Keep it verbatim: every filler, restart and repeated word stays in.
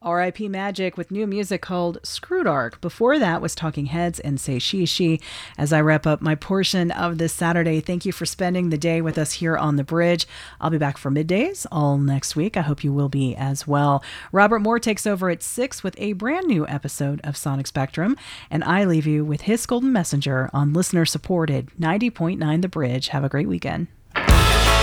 R I P Magic with new music called Screwdark. Before that was Talking Heads and Say She She. As I wrap up my portion of this Saturday, thank you for spending the day with us here on The Bridge. I'll be back for middays all next week. I hope you will be as well. Robert Moore takes over at six with a brand new episode of Sonic Spectrum, and I leave you with his Golden Messenger on listener-supported ninety point nine The Bridge. Have a great weekend.